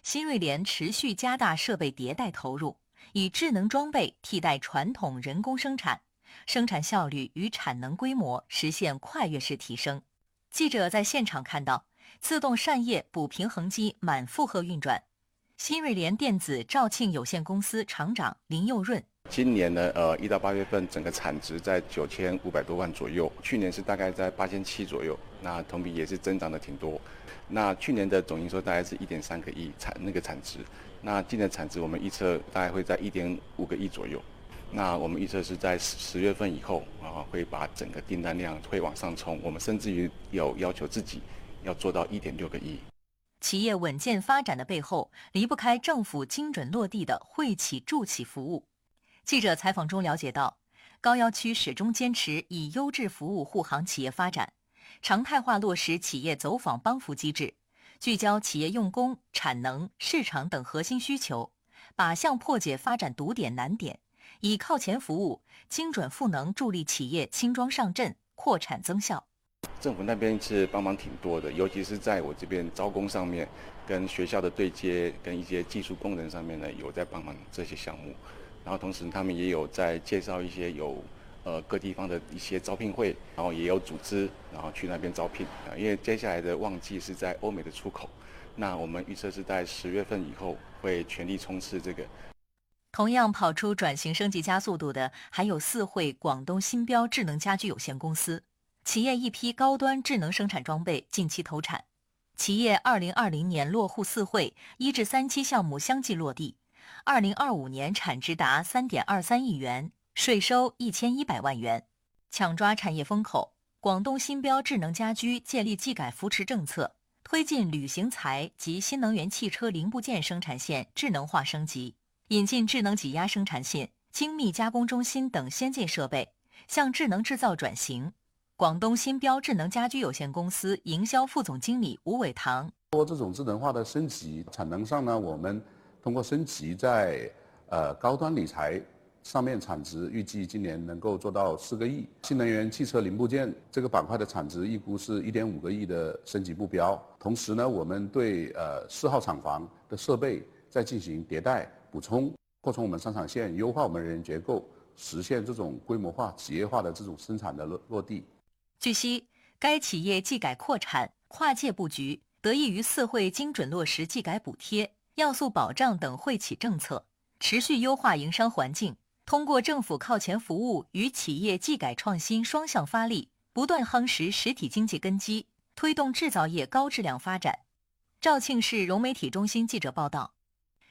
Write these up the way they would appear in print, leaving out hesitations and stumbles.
新锐联持续加大设备迭代投入，以智能装备替代传统人工生产，生产效率与产能规模实现跨越式提升。记者在现场看到，自动扇叶补平衡机满负荷运转。新锐联电子肇庆有限公司厂长林佑润， 今年呢，1到8月份整个产值在9500多万左右，去年是大概在8700左右，那同比也是增长的挺多。那去年的总营收大概是1.3个亿产值，那今年产值我们预测大概会在1.5个亿左右。那我们预测是在10月份以后会把整个订单量会往上冲，我们甚至于有要求自己要做到1.6个亿。 企业稳健发展的背后，离不开政府精准落地的惠企助企服务。记者采访中了解到，高要区始终坚持以优质服务护航企业发展，常态化落实企业走访帮扶机制，聚焦企业用工、产能、市场等核心需求，靶向破解发展堵点难点，以靠前服务、精准赋能助力企业轻装上阵、扩产增效。 政府那边是帮忙挺多的，尤其是在我这边招工上面，跟学校的对接，跟一些技术工人上面呢，有在帮忙这些项目。然后同时他们也有在介绍一些各地方的一些招聘会，然后也有组织，然后去那边招聘因为接下来的旺季是在欧美的出口，那我们预测是在10月份以后会全力冲刺这个。 同样跑出转型升级加速度的，还有四惠广东新标智能家居有限公司。企业一批高端智能生产装备近期投产，企业2020年落户四惠1至3期项目相继落地，2025年产值达3.23亿元，税收1100万元。抢抓产业风口，广东新标智能家居建立技改扶持政策，推进旅行材及新能源汽车零部件生产线智能化升级，引进智能挤压生产线、精密加工中心等先进设备，向智能制造转型。广东新标智能家居有限公司营销副总经理吴伟堂， 通过这种智能化的升级，产能上呢，我们通过升级在高端理财上面产值预计今年能够做到4个亿，新能源汽车零部件这个板块的产值预估是1.5个亿的升级目标。同时呢，我们对4号厂房的设备在进行迭代补充，扩充我们生产线，优化我们人员结构，实现这种规模化、企业化的这种生产的落地。 据悉，该企业技改扩产、跨界布局，得益于四惠精准落实技改补贴、要素保障等惠企政策，持续优化营商环境，通过政府靠前服务与企业技改创新双向发力，不断夯实实体经济根基，推动制造业高质量发展。肇庆市融媒体中心记者报道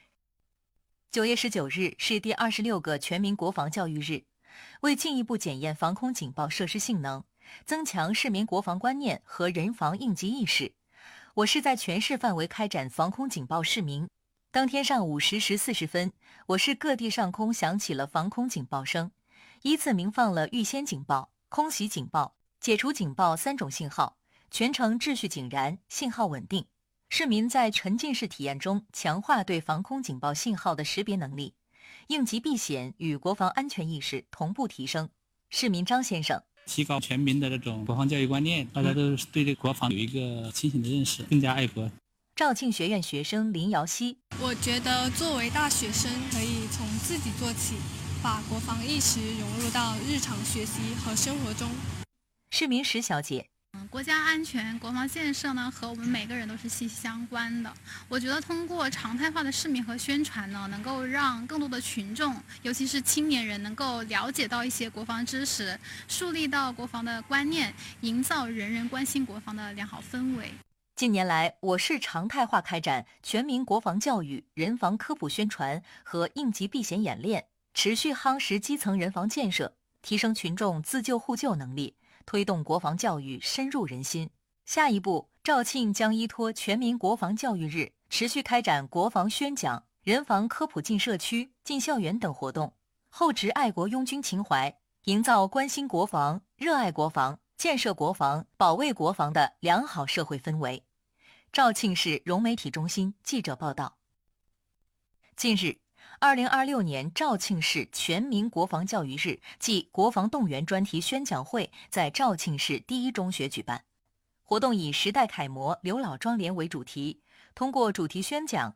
，9月19日是第26个全民国防教育日，为进一步检验防空警报设施性能，增强市民国防观念和人防应急意识，我市在全市范围开展防空警报示鸣。当天上午10时40分，我市各地上空响起了防空警报声，依次鸣放了预先警报、空袭警报、解除警报3种信号，全程秩序井然，信号稳定。市民在沉浸式体验中强化对防空警报信号的识别能力，应急避险与国防安全意识同步提升。市民张先生， 提高全民的这种国防教育观念，大家都对这国防有一个清醒的认识，更加爱国。 肇庆学院学生林瑶希， 我觉得作为大学生可以从自己做起，把国防意识融入到日常学习和生活中。 市民石小姐， 国家安全、国防建设呢，和我们每个人都是息息相关的。我觉得通过常态化的市民和宣传呢，能够让更多的群众，尤其是青年人，能够了解到一些国防知识，树立到国防的观念，营造人人关心国防的良好氛围。 近年来，我市常态化开展全民国防教育、人防科普宣传和应急避险演练，持续夯实基层人防建设，提升群众自救互救能力，推动国防教育深入人心。下一步，肇庆将依托全民国防教育日，持续开展国防宣讲、人防科普进社区、进校园等活动，厚植爱国拥军情怀，营造关心国防、热爱国防、建设国防、保卫国防的良好社会氛围。肇庆市融媒体中心记者报道。近日，2026年肇庆市全民国防教育日暨国防动员专题宣讲会在肇庆市第一中学举办。活动以时代楷模、刘老庄联为主题，通过主题宣讲、